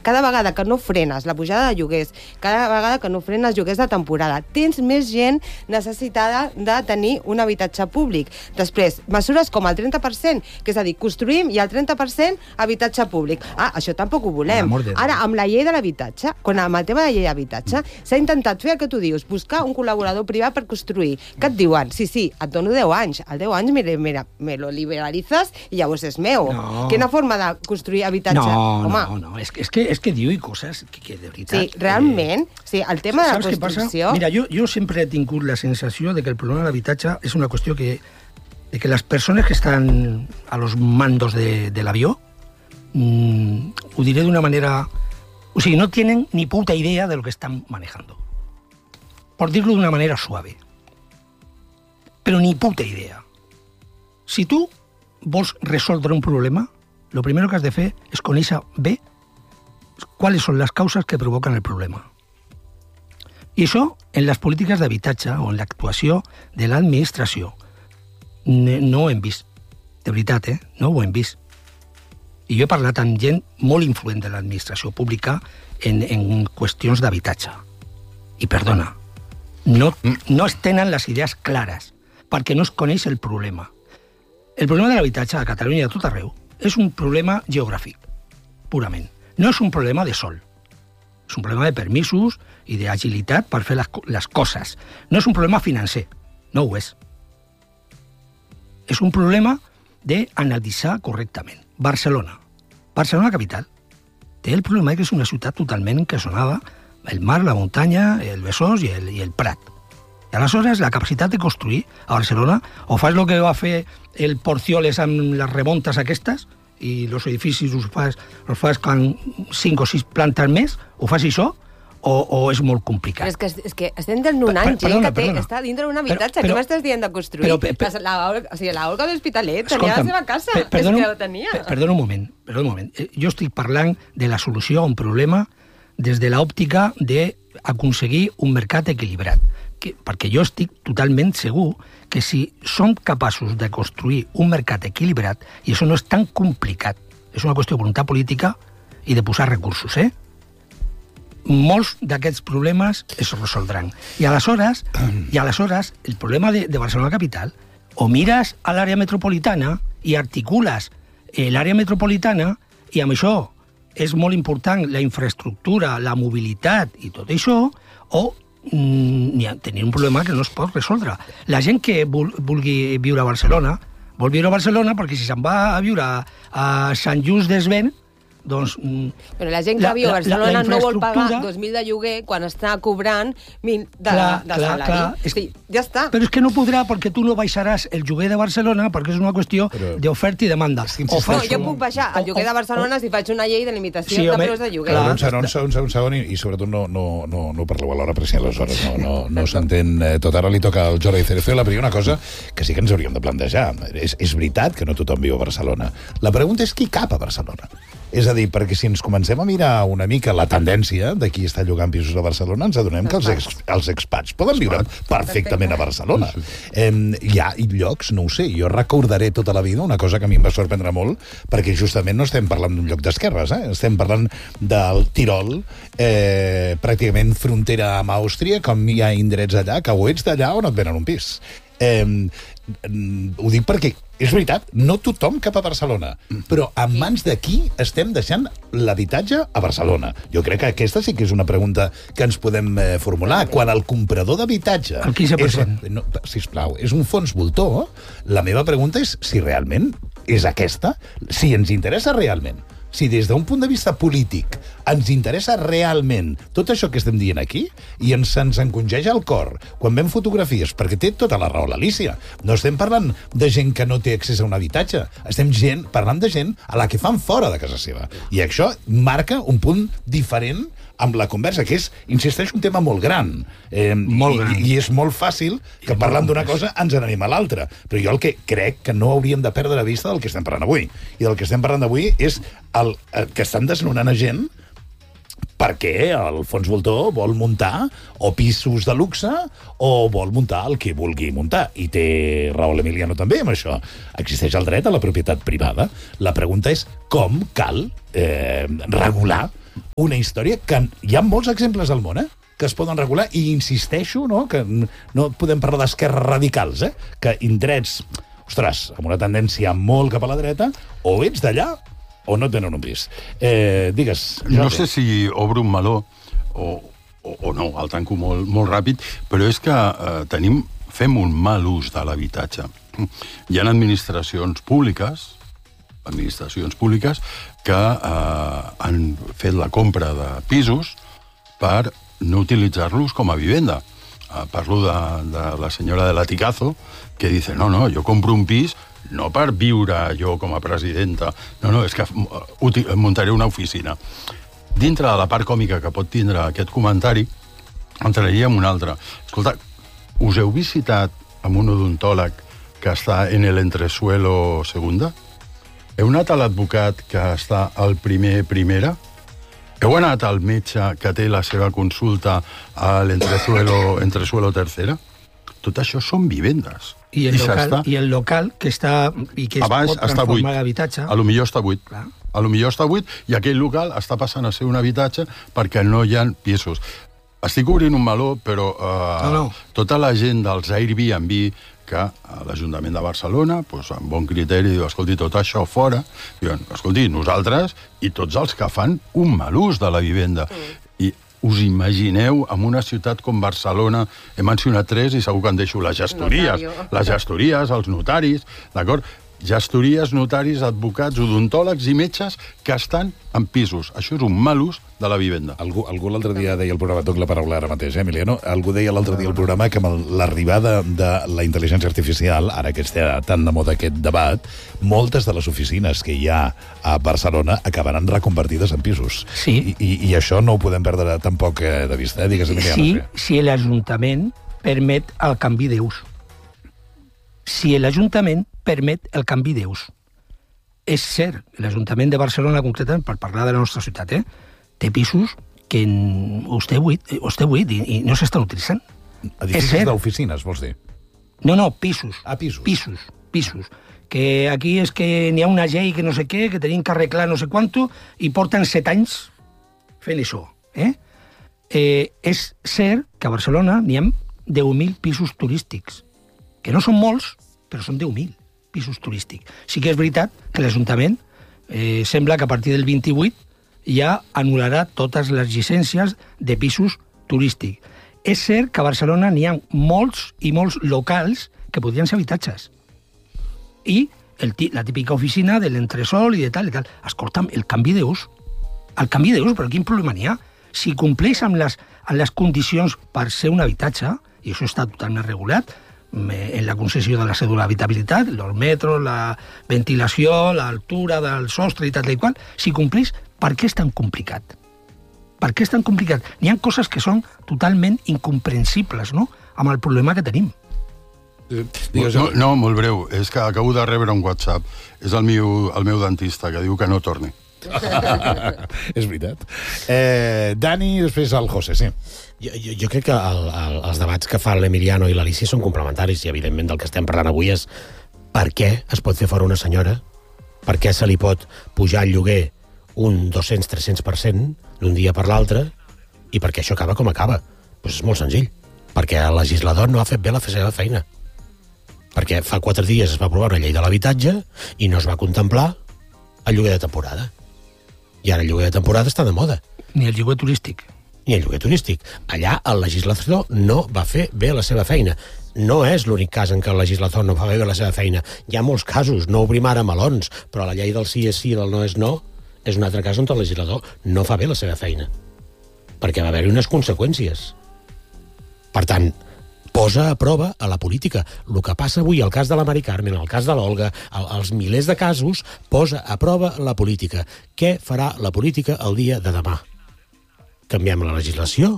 cada vegada que no frenes la pujada de lloguers, cada vegada que no frenes els lloguers de temporada, tens més gent necessitada de tenir un habitatge públic. Després, mesures com el 30%, que és a dir, construïm i el 30% habitatge públic. Això tampoc ho volem. Ara, amb la llei de l'habitatge, amb el tema de la llei d'habitatge, s'ha intentat fer el que tu dius, buscar un col·laborador privat per construir. Què et diuen? Sí, et dono 10 anys. Al 10 anys me lo liberalitzes i llavors és meu. Quina forma de construir habitatge? No. Es que diu coses que de veritat... Sí, realment, el tema de la construcció... Mira, jo sempre he tingut la sensació de que el problema de l'habitatge és una qüestió de que les persones que estan a los mandos de l'avió, ho diré d'una manera... O sigui, no tienen ni puta idea de lo que están manejando. Por decirlo de una manera suave. Pero ni puta idea. Si tu vols resoldre un problema, lo primero que has de fer és conèixer bé quales són les causes que provoquen el problema. I això, en les polítiques d'habitatge o en l'actuació de l'administració, no ho hem vist. De veritat, no ho hem vist. I jo he parlat amb gent molt influent de l'administració pública en qüestions d'habitatge. I perdona, no es tenen les idees clares, perquè no es coneix el problema. El problema de l'habitatge a Catalunya i a tot arreu és un problema geogràfic, purament. No és un problema de sol. És un problema de permisos i d'agilitat per fer les coses. No és un problema financer. No ho és. És un problema d'analitzar correctament. Barcelona capital, té el problema que és una ciutat totalment encasonada, el mar, la muntanya, el Besòs i el Prat. I aleshores la capacitat de construir a Barcelona, o fas el que va fer el Porcioles amb les remontes aquestes, i els edificis els fas con 5 o 6 plantes més, o fas això, o és molt complicat. Però és que estem donant gent que està dintre d'un habitatge. Què m'estàs dient de construir? La Olga de l'Hospitalet tenia la seva casa. És que la tenia. Perdona un moment. Jo estic parlant de la solució a un problema des de l'òptica d'aconseguir un mercat equilibrat. Perquè jo estic totalment segur que si som capaços de construir un mercat equilibrat, i això no és tan complicat, és una qüestió de voluntat política i de posar recursos, molts d'aquests problemes es resoldran. I aleshores, el problema de Barcelona capital, o mires a l'àrea metropolitana i articules l'àrea metropolitana, i amb això és molt important la infraestructura, la mobilitat i tot això, o tenir un problema que no es pot resoldre. La gent que vulgui viure a Barcelona, vol viure a Barcelona perquè si se'n va a viure a Sant Just Desvern, doncs... Però la gent que viu a Barcelona no vol pagar 2.000 de lloguer quan està cobrant 1.000 de salari. Sí, ja està. Però és que no podrà perquè tu no baixaràs el lloguer de Barcelona perquè és una qüestió d'oferta i demanda. No, jo puc baixar el lloguer de Barcelona si faig una llei de limitació de preus de lloguer. Un segon, i sobretot no parleu alhora, perquè si aleshores no s'entén tot. Ara li toca al Jordi Cereceda. Però hi ha una cosa que sí que ens hauríem de plantejar. És veritat que no tothom viu a Barcelona. La pregunta és qui cap a Barcelona. És a dir, perquè si ens comencem a mirar una mica la tendència de qui està llogant pisos a Barcelona, ens adonem que els expats poden viure perfectament a Barcelona. Hi ha llocs, no ho sé, jo recordaré tota la vida una cosa que a mi em va sorprendre molt, perquè justament no estem parlant d'un lloc d'esquerres, estem parlant del Tirol, pràcticament frontera amb Àustria, com hi ha indrets allà, que o ets d'allà o no et venen un pis. Ho dic perquè és veritat, no tothom cap a Barcelona, però en mans de qui estem deixant l'habitatge a Barcelona? Jo crec que aquesta sí que és una pregunta que ens podem formular. Quan el comprador d'habitatge... El 15%. Sisplau, és un fons voltor, la meva pregunta és si realment és aquesta, si ens interessa realment. Si des d'un punt de vista polític ens interessa realment tot això que estem dient aquí i ens encongeja el cor quan veiem fotografies, perquè té tota la raó l'Alícia. No estem parlant de gent que no té accés a un habitatge, estem parlant de gent a la que fan fora de casa seva. I això marca un punt diferent amb la conversa, que és, insisteix, un tema molt gran. I és molt fàcil que parlant d'una cosa ens n'anem a l'altra. Però jo el que crec que no hauríem de perdre de vista del que estem parlant avui. I del que estem parlant avui és el que estan desnonant a gent perquè el fons voltor vol muntar o pisos de luxe o vol muntar el que vulgui muntar. I té raó l'Emiliano també amb això. Existeix el dret a la propietat privada. La pregunta és com cal regular una història que hi ha molts exemples al món, que es poden regular, i insisteixo, no?, que no podem parlar d'esquerres radicals, que indrets, ostres, amb una tendència molt cap a la dreta, o ets d'allà o no tenen un pis. Digues. No sé si obro un meló o no, el tanco molt ràpid, però és que fem un mal ús de l'habitatge. Hi ha administracions públiques que han fet la compra de pisos per no utilitzar-los com a vivenda. Parlo de la senyora de Laticazo, que dice, no, jo compro un pis no per viure jo com a presidenta, no, és que muntaré una oficina. Dintre de la part còmica que pot tindre aquest comentari, entraria en un altre. Escolta, us heu visitat amb un odontòleg que està en el entresuelo segunda? Heu anat a l'advocat que està al primera? Heu anat al metge que té la seva consulta a l'entresuelo tercera? Tot això són vivendes. I el local que està i que es pot transformar d'habitatge. A lo millor està buit. Clar. A lo millor està buit i aquell local està passant a ser un habitatge perquè no hi ha pisos. Estic obrint un meló, però tota la gent dels Airbnb que a l'Ajuntament de Barcelona, amb bon criteri, diu, escolti, tot això fora, diuen, escolti, nosaltres i tots els que fan un mal ús de la vivenda. I us imagineu, en una ciutat com Barcelona, he mencionat 3 i segur que en deixo les gestories, els notaris, d'acord? Gestories, notaris, advocats, odontòlegs i metges que estan en pisos. Això és un mal ús de la vivenda. Algú l'altre dia deia al programa, toc la paraula ara mateix, Emiliano? Algú deia l'altre dia al programa que amb l'arribada de la intel·ligència artificial, ara que està tan de moda aquest debat, moltes de les oficines que hi ha a Barcelona acabaran reconvertides en pisos. Sí. I això no ho podem perdre tampoc de vista, digues, Emiliano. Sí, si l'Ajuntament permet el canvi d'ús. Si l'Ajuntament permet el canvi d'ús. És cert, l'Ajuntament de Barcelona, concretament, per parlar de la nostra ciutat, té pisos que els té buit i no s'estan utilitzant. Edificis d'oficines, vols dir? No, pisos. Pisos. Que aquí és que n'hi ha una llei que no sé què, que tenim que arreglar no sé quanto, i porten 7 anys fent això. És cert que a Barcelona n'hi ha 10.000 pisos turístics, que no són molts, però són 10.000 pisos turístics. Sí que és veritat que l'Ajuntament sembla que a partir del 28 ja anul·larà totes les llicències de pisos turístics. És cert que a Barcelona n'hi ha molts i molts locals que podrien ser habitatges. I la típica oficina de l'entresol i de tal. Escolta'm, el canvi d'ús, però quin problema n'hi ha? Si compleix amb les condicions per ser un habitatge, i això està totalment regulat, en la concessió de la cèdula d'habitabilitat, els metres, la ventilació, l'altura del sostre i tal i qual, si compleix, per què és tan complicat? Per què és tan complicat? N'hi ha coses que són totalment incomprensibles, no?, amb el problema que tenim. No, molt breu. És que acabo de rebre un WhatsApp. És el meu dentista, que diu que no torni. És veritat. Dani, després el José, sí. Jo crec que els debats que fa l'Emiliano i l'Alicia són complementaris i, evidentment, del que estem parlant avui és per què es pot fer fora una senyora, per què se li pot pujar el lloguer un 200-300% d'un dia per l'altre i per què això acaba com acaba. Doncs és molt senzill. Perquè el legislador no ha fet bé la seva feina. Perquè fa 4 dies es va aprovar una llei de l'habitatge i no es va contemplar el lloguer de temporada. I ara el lloguer de temporada està de moda. Ni el lloguer turístic. Allà el legislador no va fer bé la seva feina. No és l'únic cas en què el legislador no va fer bé la seva feina. Hi ha molts casos, no obrim ara melons, però la llei del sí és sí i del no és no és un altre cas on el legislador no fa bé la seva feina. Perquè va haver-hi unes conseqüències. Per tant, posa a prova a la política. El que passa avui, el cas de la Mari Carmen, el cas de l'Olga, els milers de casos, posa a prova la política. Què farà la política el dia de demà? Canviem la legislació?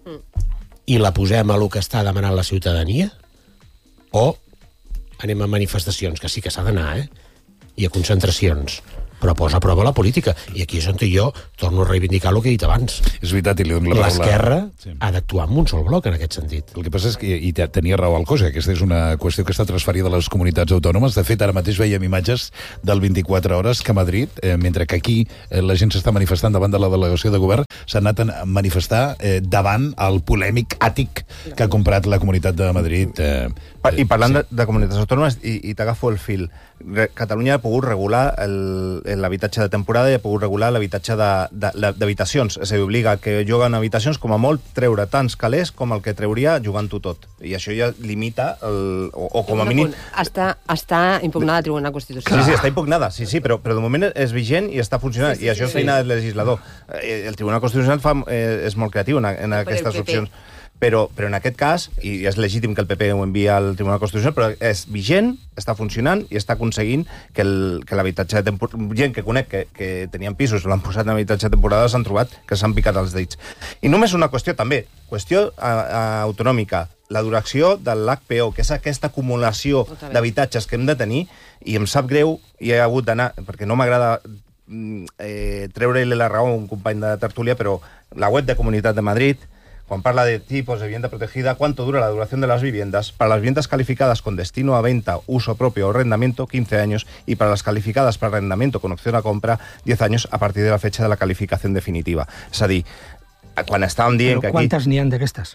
I la posem a lo que està demanant la ciutadania? O anem a manifestacions, que sí que s'ha d'anar, i a concentracions? però posa a prova la política. I aquí és on jo torno a reivindicar el que he dit abans. És veritat, i li dono la paraula. L'esquerra ha d'actuar amb un sol bloc en aquest sentit. El que passa és que, i tenia raó Alcosa, aquesta és una qüestió que està transferida a les comunitats autònomes. De fet, ara mateix veiem imatges del 24 hores que a Madrid, mentre que aquí la gent s'està manifestant davant de la delegació de govern, s'ha anat a manifestar davant el polèmic àtic que ha comprat la Comunitat de Madrid. I parlant de comunitats autònomes, i t'agafo el fil, Catalunya ha pogut regular l'habitatge de temporada i ha pogut regular l'habitatge d'habitacions. És a dir, obliga que juguen habitacions com a molt treure tants calés com el que treuria jugant-ho tot. I això ja limita, o com a mínim... Està impugnada al Tribunal Constitucional. Sí, està impugnada, sí, però de moment és vigent i està funcionant, i això és feina del legislador. El Tribunal Constitucional és molt creatiu en aquestes opcions. Però en aquest cas, i és legítim que el PP ho envia al Tribunal Constitucional, però és vigent, està funcionant i està aconseguint que l'habitatge de temporada... Gent que conec que tenien pisos, l'han posat en habitatge de temporada, s'han trobat que s'han picat els dits. I només una qüestió també, qüestió autonòmica, la duració de l'HPO, que és aquesta acumulació d'habitatges que hem de tenir, i em sap greu, i he hagut d'anar, perquè no m'agrada treure-li la raó a un company de tertúlia, però la web de Comunitat de Madrid, cuando parla de tipos de vivienda protegida, cuánto dura la duración de las viviendas. Para las viviendas calificadas con destino a venta, uso propio o arrendamiento, 15 años, y para las calificadas para arrendamiento con opción a compra, 10 años a partir de la fecha de la calificación definitiva. És a dir, quan estàvem dient que aquí... Però quantes n'hi ha d'aquestes?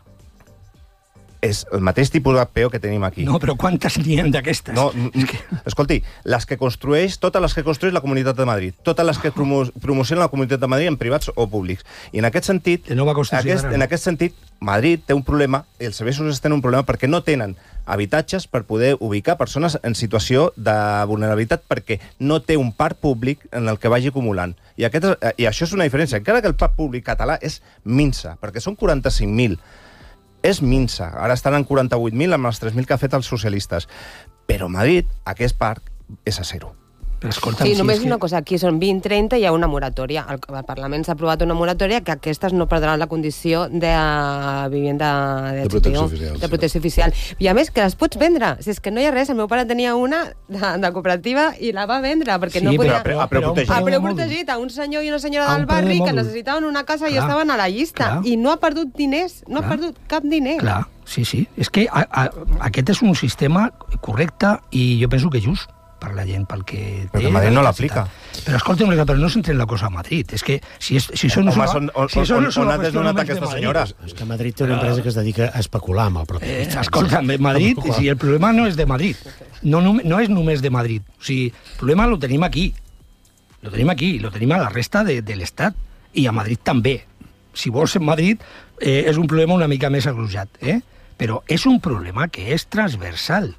És el mateix tipus d'HPO que tenim aquí. No, però quantes n'hi ha d'aquestes? No, escolti, les que construeix, totes les que construeix la Comunitat de Madrid, totes les que promociona la Comunitat de Madrid en privats o públics. I en aquest sentit, en aquest sentit, Madrid té un problema, els serveis socials tenen un problema perquè no tenen habitatges per poder ubicar persones en situació de vulnerabilitat, perquè no té un parc públic en el que vagi acumulant. I això és una diferència. Encara que el parc públic català és minsa, perquè són 45.000, és minsa. Ara estan en 48.000 amb els 3.000 que ha fet els socialistes. Però a Madrid, aquest parc és a zero. Sí, només una cosa, aquí són 20-30 i hi ha una moratòria. Al Parlament s'ha aprovat una moratòria que aquestes no perdran la condició de vivienda de protecció oficial. I a més, que les pots vendre. Si és que no hi ha res, el meu pare tenia una de cooperativa i la va vendre, perquè no podia... A preu protegit, a un senyor i una senyora del barri que necessitaven una casa i estaven a la llista. I no ha perdut diners, no ha perdut cap diner. Clar, sí. És que aquest és un sistema correcte i jo penso que just per la gent, pel que té... Però Madrid no l'aplica. Però escolta'm, però no s'entén la cosa a Madrid. És que si això no on ha desnonat aquesta senyora? És que Madrid té una empresa que es dedica a especular amb el propi. Escolta'm, Madrid, si el problema no és de Madrid, no és només de Madrid. O sigui, el problema lo tenim aquí. Lo tenim a la resta de l'Estat. I a Madrid també. Si vols en Madrid, és un problema una mica més agrujat. Però és un problema que és transversal.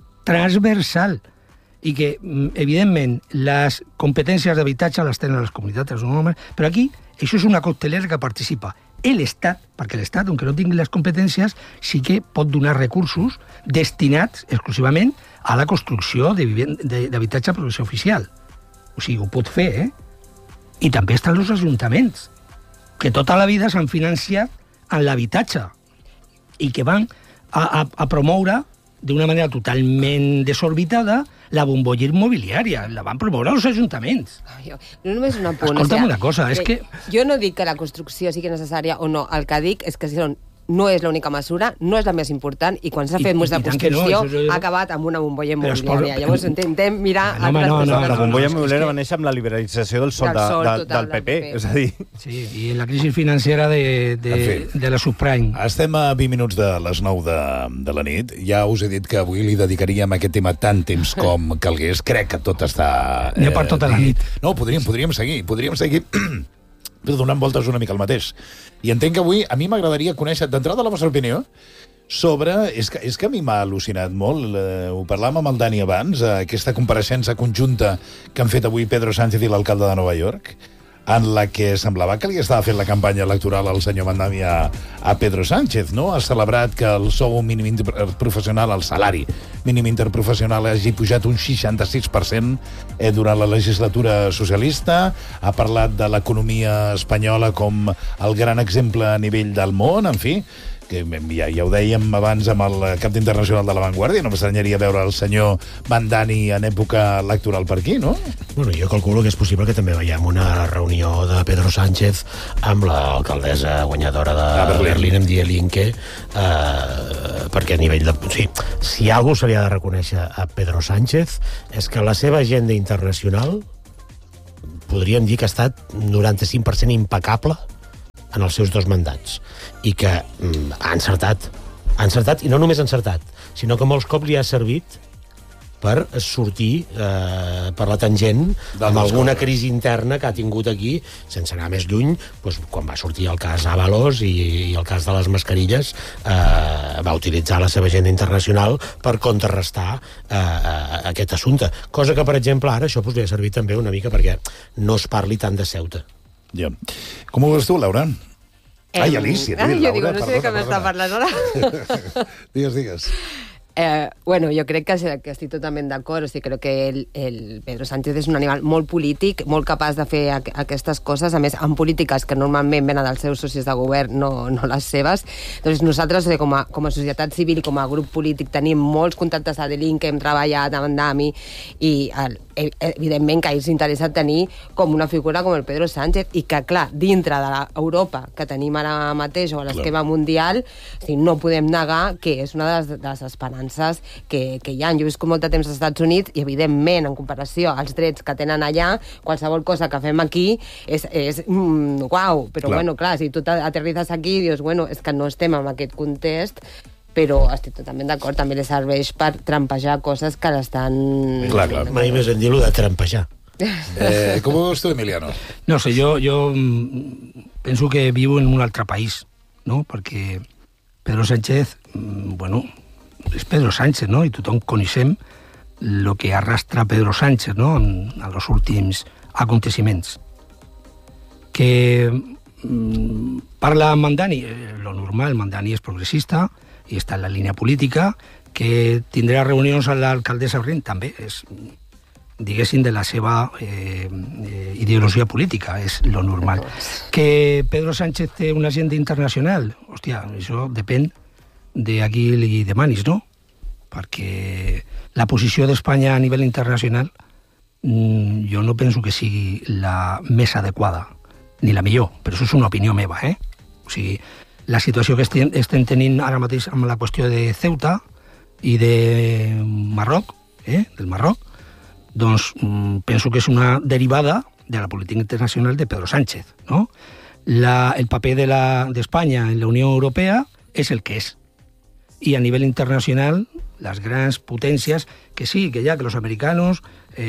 I que, evidentment, les competències d'habitatge les tenen les comunitats autònomes, però aquí això és una coctelera que participa l'Estat, perquè l'Estat, aunque no tingui les competències, sí que pot donar recursos destinats exclusivament a la construcció d'habitatge de protecció oficial. O sigui, ho pot fer, I també estan els ajuntaments, que tota la vida s'han financiat en l'habitatge i que van a promoure d'una manera totalment desorbitada la bombolla immobiliària. La van promoure els ajuntaments. No només un apunt. Escolta'm una cosa, és que... Jo no dic que la construcció sigui necessària o no. El que dic és que no és l'única mesura, no és la més important, i quan s'ha fet més de construcció ha acabat amb una bombolla immobiliària. Llavors intentem mirar altres persones. La bombolla immobiliària va néixer amb la liberalització del sòl del PP. És a dir... Sí, i en la crisi financera de la subprime. Estem a 20 minuts de les 9 de la nit. Ja us he dit que avui li dedicaríem a aquest tema tant temps com calgués. Crec que tot està... No per tota la nit. No, podríem seguir donant voltes una mica al mateix. I entenc que avui a mi m'agradaria conèixer d'entrada la vostra opinió sobre... És que a mi m'ha al·lucinat molt, ho parlàvem amb el Dani abans, aquesta compareixença conjunta que han fet avui Pedro Sánchez i l'alcalde de Nova York, en la que semblava que li estava fent la campanya electoral al senyor Mandami a Pedro Sánchez, no? Ha celebrat que el sou mínim interprofessional, el salari mínim interprofessional, hagi pujat un 66% durant la legislatura socialista. Ha parlat de l'economia espanyola com el gran exemple a nivell del món, en fi, que ja ho dèiem abans amb el cap internacional de La Vanguardia, no m'estranyaria veure el senyor Mandani en època electoral per aquí, no? Bueno, jo calculo que és possible que també veiem una reunió de Pedro Sánchez amb l'alcaldessa guanyadora de Berlín, amb Die Linke, perquè a nivell de... O sigui, si algú se li ha de reconèixer a Pedro Sánchez és que la seva agenda internacional podríem dir que ha estat 95% impecable en els seus 2 mandats i que ha encertat, i no només ha encertat, sinó que molts cops li ha servit per sortir per la tangent amb alguna crisi interna que ha tingut aquí, sense anar més lluny, doncs, quan va sortir el cas Ábalos i el cas de les mascarilles, va utilitzar la seva agenda internacional per contrarrestar aquest assumpte. Cosa que, per exemple, ara això podria servir també una mica perquè no es parli tant de Ceuta. Ja. Com ho veus tu, Laura? Ai, Alicia, tu jo digo, no sé de què m'està parlant ara. Digues. Bueno, jo crec que estic totalment d'acord. O sigui, crec que el Pedro Sánchez és un animal molt polític, molt capaç de fer aquestes coses, a més, en polítiques que normalment venen dels seus socis de govern, no les seves. Doncs nosaltres, com a societat civil i com a grup polític, tenim molts contactes a Delin, que hem treballat amb Dami, i evidentment que ens interessa tenir com una figura com el Pedro Sánchez, i que, clar, dintre de l'Europa que tenim ara mateix, o a l'esquema mundial, o sigui, no podem negar que és una de les esperances que hi ha. Jo he viscut molt de temps als Estats Units i, evidentment, en comparació als drets que tenen allà, qualsevol cosa que fem aquí és uau, però clar. Bueno, clar, si tu aterrizes aquí i dius, bueno, és que no estem en aquest context, però estic totalment d'acord, també li serveix per trampejar coses que l'estan... Clar. Mai més en dir-ho de trampejar. Com ho veus tu, Emiliano? No sé, jo penso que vivo en un altre país, no? Perquè Pedro Sánchez, bueno, és Pedro Sánchez, no? I tothom coneixem el que arrastra Pedro Sánchez, no? En els últims aconteciments. Que parla Mandani, lo normal, Mandani és progressista i està en la línia política, que tindrà reunions amb l'alcaldessa Berlín, també és, diguéssim, de la seva ideologia política, és lo normal. Que Pedro Sánchez té una agenda internacional, hòstia, això depèn de a qui li demanis, no? Perquè la posició d'Espanya a nivell internacional jo no penso que sigui la més adequada, ni la millor, però això és una opinió meva, O sigui, la situació que estem tenint ara mateix amb la qüestió de Ceuta i de Marroc, del Marroc, doncs penso que és una derivada de la política internacional de Pedro Sánchez, no? El paper d'Espanya en la Unió Europea és el que és. Y a nivel internacional, las grandes potencias, que sí, que ya que los americanos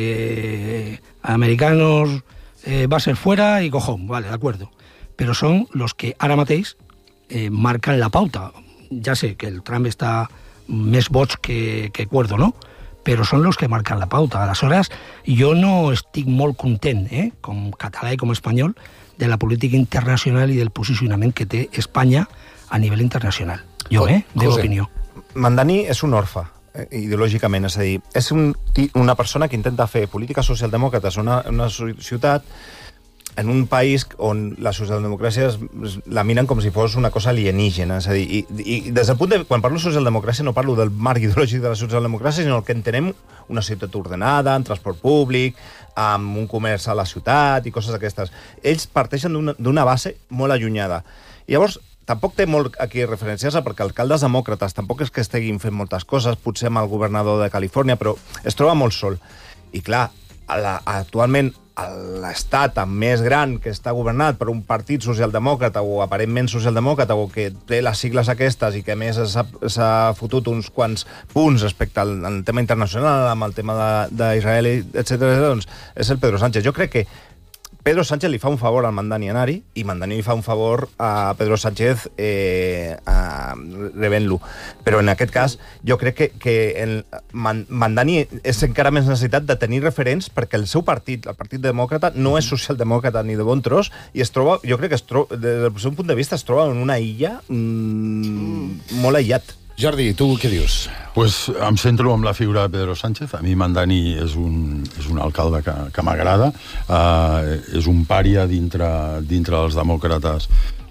va a ser fuera y cojón, vale, de acuerdo. Pero son los que ara mateix marcan la pauta. Ja sé que el Trump està més boig que cuerdo, no? Però són los que marcan la pauta. Aleshores, jo no estic molt content, com català i com espanyol, de la política internacional i del posicionament que té Espanya a nivell internacional. Jo, meva opinió. Mandani és un orfe, ideològicament, és a dir, és una persona que intenta fer polítiques socialdemòcrates en una ciutat, en un país on la socialdemocràcia la miren com si fos una cosa alienígena, és a dir, i des del punt de... Quan parlo de socialdemocràcia no parlo del marc ideològic de la socialdemocràcia, sinó el que entenem una ciutat ordenada, amb transport públic, amb un comerç a la ciutat i coses d'aquestes. Ells parteixen d'una base molt allunyada. I llavors, tampoc té molt aquí referenciar-se, perquè alcaldes demòcrates tampoc és que estiguin fent moltes coses, potser amb el governador de Califòrnia, però es troba molt sol. I clar, actualment l'estat més gran que està governat per un partit socialdemòcrata o aparentment socialdemòcrata o que té les sigles aquestes i que a més s'ha fotut uns quants punts respecte al tema internacional, amb el tema d'Israel, etc., doncs és el Pedro Sánchez. Jo crec que Pedro Sánchez li fa un favor al Mandani anar-hi i Mandani li fa un favor a Pedro Sánchez rebent-lo. Però en aquest cas jo crec que Mandani és encara més necessitat de tenir referents perquè el seu partit, el Partit Demòcrata, no és socialdemòcrata ni de bon tros i es troba, jo crec que des del seu punt de vista es troba en una illa molt aïllat. Jordi, tu què dius? Pues em centro en la figura de Pedro Sánchez. A mi Mandani és un alcalde que m'agrada. És un pària dintre dels demòcrates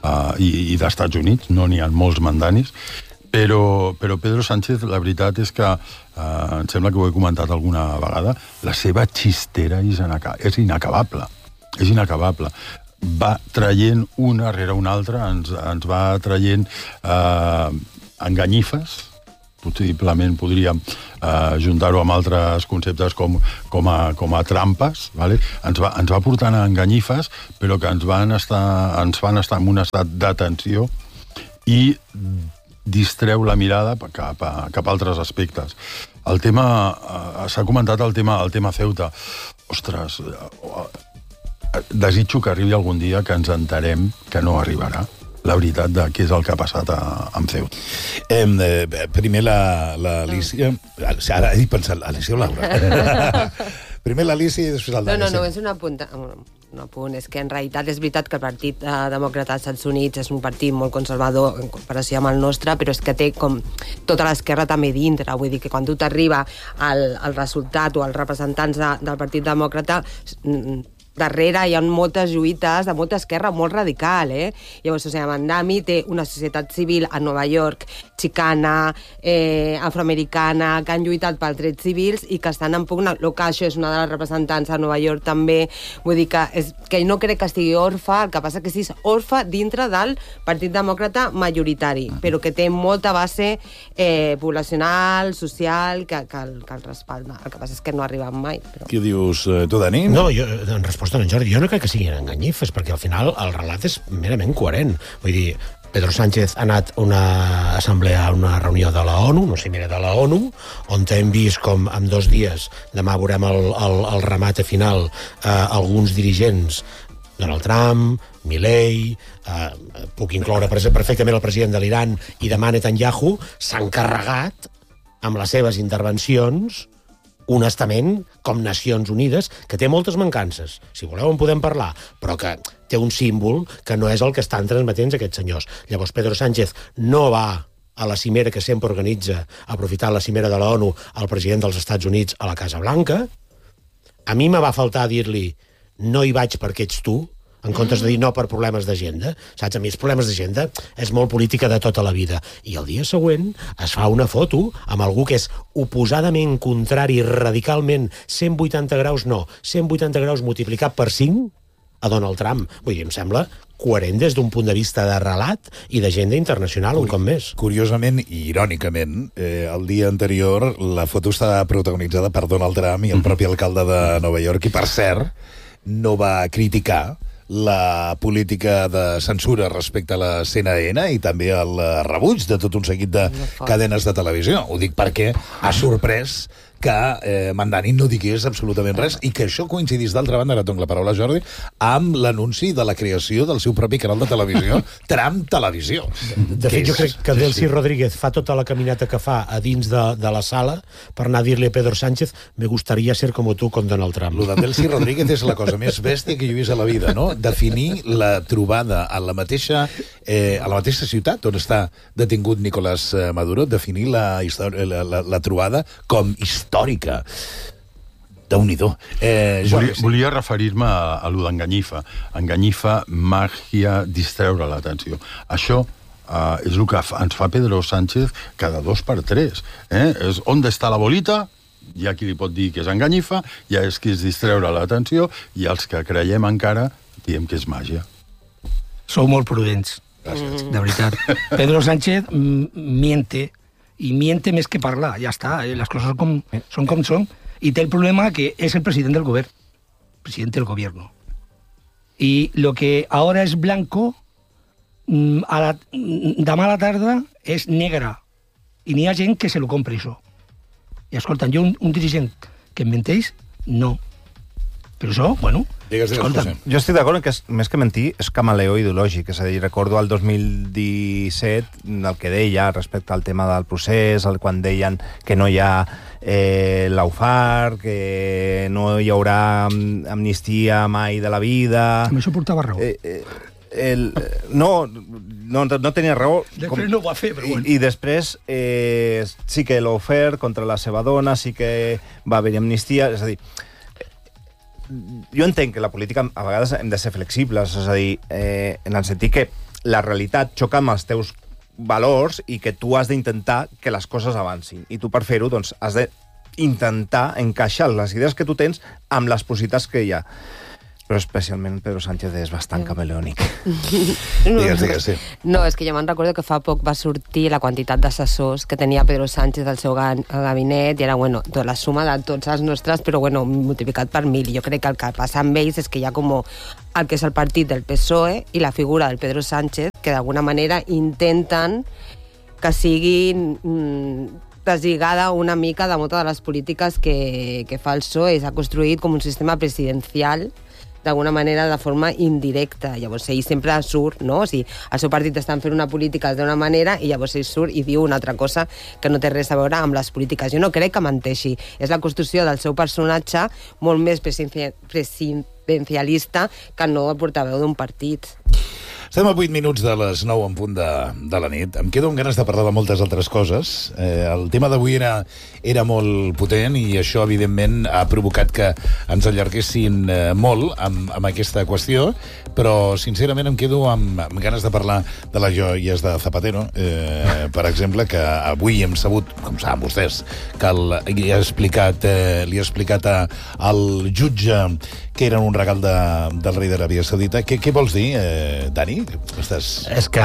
i d'Estats Units, no n'hi ha molts mandanis, però Pedro Sánchez, la veritat és que, em sembla que ho he comentat alguna vegada, la seva xistera és inacabable. És inacabable. Va traient una rere una altra, ens va traient enganyifes, possiblement podríem juntar-ho amb altres conceptes com a trampes, vale? Ens va portant a enganyifes, però que ens fan estar en un estat d'atenció i distreu la mirada cap a altres aspectes. El tema, s'ha comentat el tema Ceuta. Ostres, desitjo que arribi algun dia que ens enterem que no arribarà la veritat de què és el que ha passat amb Ceuta. Primer l'Alícia... Ara he pensat, Alícia o Laura? Primer l'Alícia i després el Dani. No, és un apunt. És que en realitat és veritat que el Partit Demòcrata dels Estats Units és un partit molt conservador en comparació amb el nostre, però és que té com tota l'esquerra també dintre. Vull dir que quan tu t'arriba el resultat o els representants del Partit Demòcrata, darrere hi ha moltes lluites de molta esquerra molt radical, Llavors, Mandami té una societat civil a Nova York, xicana, afroamericana, que han lluitat pels drets civils i que estan en pugna. L'Ocasio és una de les representants a Nova York també. Vull dir que no crec que estigui orfe, el que passa que sí és orfe dintre del Partit Demòcrata majoritari, però que té molta base poblacional, social, que el respalda. El que passa és que no ha arribat mai. Però... Què dius tu, Dani? No, jo, en resposta a en Jordi, jo no crec que siguin enganyifes, perquè al final el relat és merament coherent. Vull dir, Pedro Sánchez ha anat a una assemblea, a una reunió de la ONU, no sé, mira, de la ONU, on hem vist com en 2 dies, demà veurem el remate final, alguns dirigents, Donald Trump, Milei, puc incloure perfectament el president de l'Iran, i demà Netanyahu s'han carregat amb les seves intervencions un estament com Nacions Unides, que té moltes mancances. Si voleu en podem parlar, però que té un símbol que no és el que estan transmetent aquests senyors. Llavors, Pedro Sánchez no va a la cimera que sempre organitza, aprofitant la cimera de la ONU, al president dels Estats Units a la Casa Blanca. A mi me va faltar dir-li no hi vaig perquè ets tu, en comptes de dir no per problemes d'agenda. Saps? A mi els problemes d'agenda és molt política de tota la vida. I el dia següent es fa una foto amb algú que és oposadament contrari, radicalment, 180 graus no, 180 graus multiplicat per 5 a Donald Trump. Vull dir, em sembla coherent des d'un punt de vista de relat i d'agenda internacional, un cop més. Curiosament i irònicament, el dia anterior la foto estava protagonitzada per Donald Trump i el propi alcalde de Nova York, i per cert, no va criticar la política de censura respecte a la CNN i també el rebuig de tot un seguit de cadenes de televisió. Ho dic perquè ha sorprès que Mandani no digués absolutament res i que això coincidís, d'altra banda, ara la paraula Jordi, amb l'anunci de la creació del seu propi canal de televisió, Trump Televisió. De fet, jo crec que Delcy Rodríguez fa tota la caminata que fa a dins de la sala per anar a dir-li a Pedro Sánchez me gustaría ser como tú con Donald Trump. Lo de Delcy Rodríguez és la cosa més bèstia que jo he vist a la vida, no? Definir la trobada a la mateixa ciutat on està detingut Nicolás Maduro, definir la trobada com històrica. Déu-n'hi-do. Volia referir-me a lo d'enganyifa. Enganyifa, màgia, distreure l'atenció. Això és el que ens fa Pedro Sánchez cada 2 per 3. És on està la bolita, hi ha qui li pot dir que és enganyifa, hi ha qui és distreure l'atenció, i els que creiem encara diem que és màgia. Sou molt prudents. Gràcies. De veritat. Pedro Sánchez miente, y miente més que parlar, ya está, las cosas son como son, y té el problema que es el presidente del gobierno, presidente del gobierno. Y lo que ahora es blanco, demà a la tarda és negre, i n'hi ha gent que se lo compra això. I escolta'm, jo un dirigent que em menteix, no. Però això, bueno, escolta'm. Jo estic d'acord que més que mentir és camaleó ideològic, és a dir, recordo el 2017 el que deia respecte al tema del procés, quan deien que no hi ha l'AUFAR, que no hi haurà amnistia mai de la vida... Amb això portava raó. No tenia raó. Després no ho va fer, però bueno. I després sí que l'ha ofert contra la seva dona, sí que va haver amnistia, és a dir... Jo entenc que la política a vegades hem de ser flexibles, és a dir, en el sentit que la realitat xoca amb els teus valors i que tu has d'intentar que les coses avancin. I tu, per fer-ho, doncs, has d'intentar encaixar les idees que tu tens amb les possibilitats que hi ha. Però especialment Pedro Sánchez és bastant cameleònic. Digues, sí. No, és que jo me'n recordo que fa poc va sortir la quantitat d'assessors que tenia Pedro Sánchez al seu gabinet i era, bueno, tota la suma de tots els nostres, però, bueno, multiplicat per 1000. Jo crec que el que passa amb ells és que hi ha com el que és el partit del PSOE i la figura del Pedro Sánchez, que d'alguna manera intenten que siguin deslligada una mica de moltes de les polítiques que fa el PSOE. S'ha construït com un sistema presidencial d'alguna manera de forma indirecta. Llavors ell sempre surt, no? O sigui, el seu partit estan fent una política d'una manera i llavors ell surt i diu una altra cosa que no té res a veure amb les polítiques. Jo no crec que menteixi. És la construcció del seu personatge molt més presidencialista que no el portaveu d'un partit. Estem a 8 minuts de les 9 en punt de la nit. Em quedo amb ganes de parlar de moltes altres coses. El tema d'avui era molt potent i això, evidentment, ha provocat que ens allarguessin molt amb aquesta qüestió, però, sincerament, em quedo amb ganes de parlar de les joies de Zapatero, per exemple, que avui hem sabut, com saben vostès, que li ha explicat al jutge que eren un regal del rei d'Aràbia Saudita. Què vols dir, Dani? És que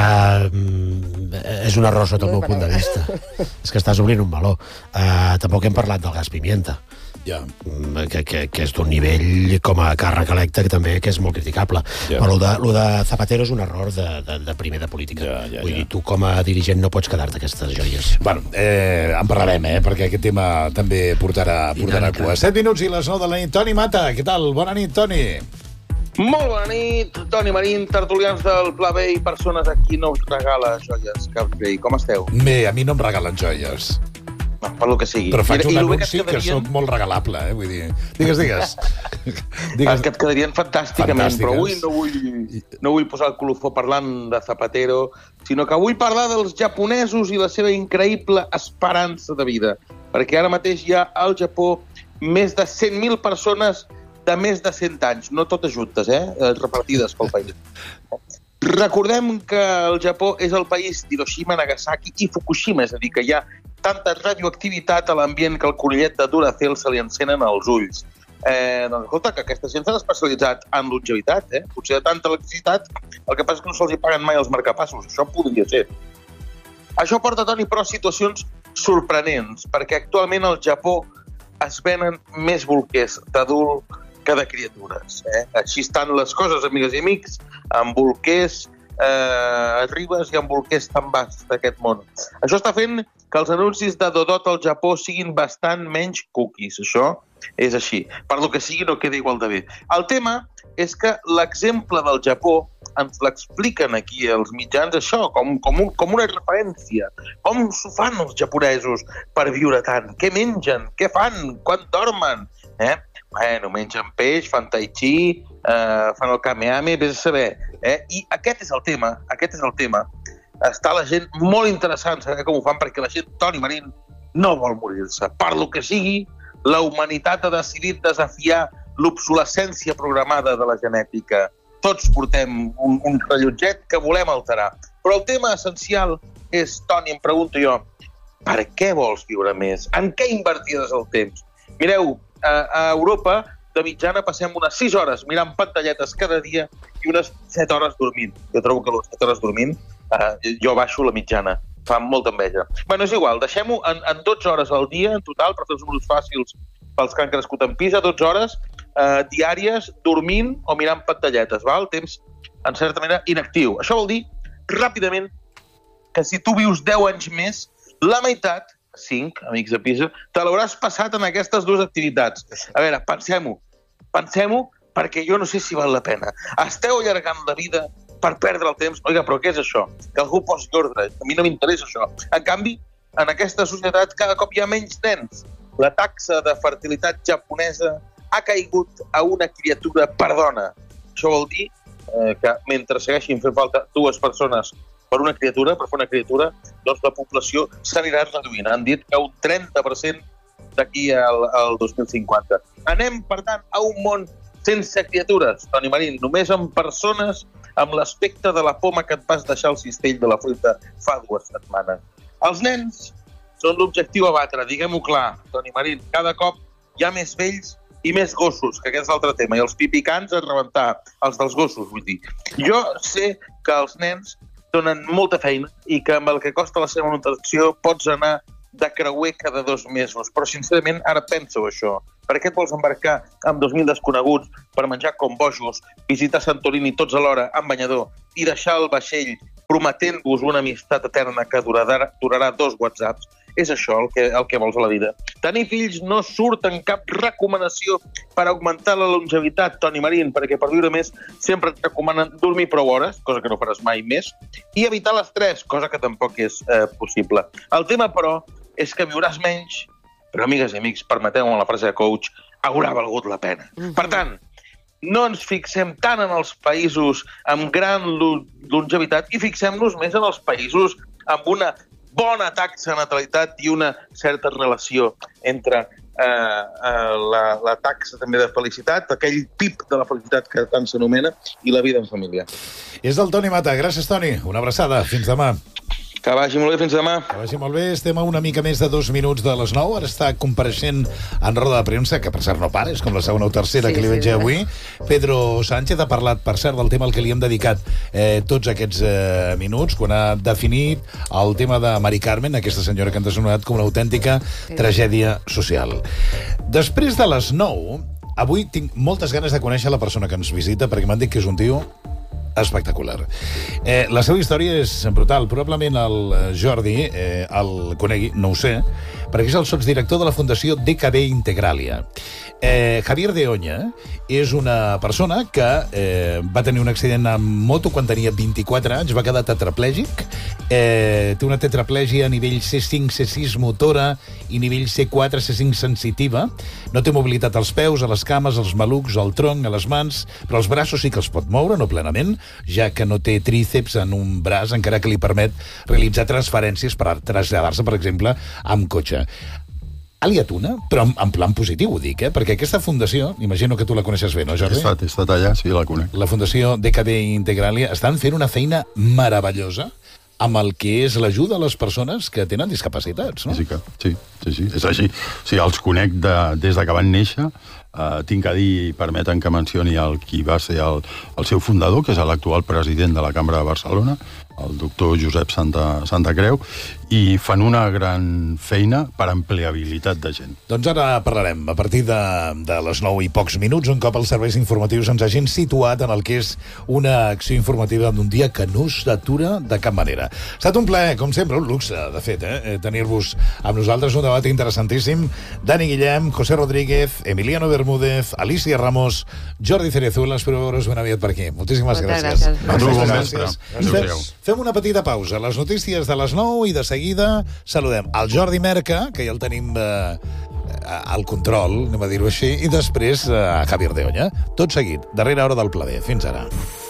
és un error sota el meu punt de vista. És que estàs obrint un meló. Tampoc hem parlat del gas pimienta. Ja. Que és d'un nivell com a càrrec electe que també que és molt criticable. Ja. Però lo de Zapatero és un error de primer de política. Vull dir, tu com a dirigent no pots quedar-te aquestes joies. Bueno, en parlarem, perquè aquest tema també portarà cua. 7 minuts i les 9 de la nit. Toni Mata, què tal? Bona nit, Toni. Molt bona nit, Toni Marín, tertulians del Pla B i persones a qui no us regala joies cap rei. Com esteu? Bé, a mi no em regalen joies. No, per lo que sigui. Però faig un anunci que sóc molt regalable, vull dir... Digues. Que et quedarien fantàsticament, però avui no vull posar el colofó parlant de Zapatero, sinó que vull parlar dels japonesos i la seva increïble esperança de vida. Perquè ara mateix hi ha al Japó més de 100.000 persones de més de 100 anys, no totes juntes, repartides pel país. Recordem que el Japó és el país d'Hiroshima, Nagasaki i Fukushima, és a dir, que hi ha tanta radioactivitat a l'ambient que el conillet de Duracell se li encenen als ulls. Doncs escolta, que aquesta gent s'ha especialitzat en longevitat, Potser de tanta electricitat, el que passa és que no se'ls hi paguen mai els marcapassos. Això podria ser. Això porta, Toni, però a situacions sorprenents, perquè actualment al Japó es venen més bolquers d'adult que de criatures. Així estan les coses, amigues i amics, amb bolquers a Ribes i amb bolquers tan basts d'aquest món. Això està fent que els anuncis de Dodot al Japó siguin bastant menys cookies. Això és així. Per lo que sigui, no queda igual de bé. El tema és que l'exemple del Japó ens l'expliquen aquí els mitjans, això, com una referència. Com s'ho fan els japonesos per viure tant? Què mengen? Què fan? Quan dormen? Bueno, mengen peix, fan tai chi, fan el kameame, vés a saber. I aquest és el tema. Està la gent molt interessant saber com ho fan, perquè la gent, Toni Marín, no vol morir-se. Per lo que sigui, la humanitat ha decidit desafiar l'obsolescència programada de la genètica. Tots portem un rellotget que volem alterar. Però el tema essencial és, Toni, em pregunto jo, per què vols viure més? En què inverties el temps? Mireu, a Europa, de mitjana, passem unes 6 hores mirant pantalletes cada dia i unes 7 hores dormint. Jo trobo que les 7 hores dormint, jo baixo la mitjana. Fa molta enveja. Bueno, és igual, deixem-ho en 12 hores al dia, en total, per fer els números fàcils pels que han crescut en pis, a 12 hores diàries dormint o mirant pantalletes, val? Temps, en certa manera, inactiu. Això vol dir, ràpidament, que si tu vius 10 anys més, la meitat, 5, amics de Pisa, te l'hauràs passat en aquestes dues activitats. A veure, pensem-ho, perquè jo no sé si val la pena. Esteu allargant la vida per perdre el temps. Oiga, però què és això? Que algú posi ordre. A mi no m'interessa això. En canvi, en aquesta societat cada cop hi ha menys nens. La taxa de fertilitat japonesa ha caigut a una criatura per dona. Això vol dir que mentre segueixin fent falta 2 persones per una criatura, per fer una criatura, doncs la població s'anirà reduint. Han dit que un 30% d'aquí al 2050. Anem, per tant, a un món sense criatures, Toni Marín, només amb persones amb l'aspecte de la poma que et vas deixar al cistell de la fruita fa 2 setmanes. Els nens són l'objectiu a batre, diguem-ho clar, Toni Marín. Cada cop hi ha més vells i més gossos, que aquest és l'altre tema, i els pipicans a rebentar, els dels gossos, vull dir. Jo sé que els nens donen molta feina i que amb el que costa la seva manutenció pots anar de creuer cada 2 mesos. Però, sincerament, ara pensa-ho, això. Per què et vols embarcar amb 2.000 desconeguts per menjar com bojos, visitar Santorini tots alhora amb banyador i deixar el vaixell prometent-vos una amistat eterna que durarà 2 whatsapps? És això el que vols a la vida. Tenir fills no surt en cap recomanació per augmentar la longevitat, Toni Marín, perquè per viure més sempre et recomanen dormir prou hores, cosa que no faràs mai més, i evitar l'estrès, cosa que tampoc és possible. El tema, però, és que viuràs menys, però, amigues i amics, permeteu-me la frase de coach, haurà valgut la pena. Per tant, no ens fixem tant en els països amb gran longevitat i fixem-nos més en els països amb una bona taxa de natalitat i una certa relació entre la taxa també de felicitat, aquell PIB de la felicitat que tant s'anomena, i la vida en família. És el Toni Mata. Gràcies, Toni. Una abraçada. Fins demà. Que vagi molt bé, fins demà. Que vagi molt bé. Estem a una mica més de 2 minuts de les 9. Ara està compareixent en roda de premsa, que per cert no para, és com la segona o tercera que li veig avui. Pedro Sánchez ha parlat, per cert, del tema al que li hem dedicat tots aquests minuts, quan ha definit el tema de Mari Carmen, aquesta senyora que ens ha sonat com una autèntica tragèdia social. Després de les 9, avui tinc moltes ganes de conèixer la persona que ens visita, perquè m'han dit que és un tio espectacular. La seva història és brutal. Probablement el Jordi el conegui, no ho sé, perquè és el sotsdirector de la Fundació DKB Integralia. Javier de Oña és una persona que va tenir un accident amb moto quan tenia 24 anys, va quedar tetraplègic, té una tetraplègia a nivell C5, C6 motora i nivell C4, C5 sensitiva, no té mobilitat als peus, a les cames, als malucs, al tronc, a les mans, però els braços sí que els pot moure, no plenament, ja que no té tríceps en un braç, encara que li permet realitzar transferències per traslladar-se, per exemple, amb cotxe. Ha liat una, però en plan positiu, ho dic, perquè aquesta fundació, imagino que tu la coneixes bé, no, Jordi? He estat allà, sí, la conec. La Fundació DKB Integralia estan fent una feina meravellosa amb el que és l'ajuda a les persones que tenen discapacitats, no? Sí, és així. Sí, els conec des de que van néixer. Tinc a dir, permeten que mencioni qui va ser el seu fundador, que és l'actual president de la Cambra de Barcelona, el doctor Josep Santa Creu, i fan una gran feina per empleabilitat de gent. Doncs ara parlarem, a partir de les 9 i pocs minuts, un cop els serveis informatius ens hagin situat en el que és una acció informativa d'un dia que no s'atura de cap manera. Ha estat un plaer, com sempre, un luxe, de fet, tenir-vos amb nosaltres, un debat interessantíssim. Dani Guillem, José Rodríguez, Emiliano Bermúdez, Alicia Ramos, Jordi Cerezuela, espero veure's ben aviat per aquí. Moltíssimes gràcies. Gràcies. Fem una petita pausa. Les notícies de les 9 i de seguida saludem el Jordi Merca, que ja el tenim al control, anem a dir-ho així, i després a Javier de Oña. Tot seguit, darrera hora del Plaer. Fins ara.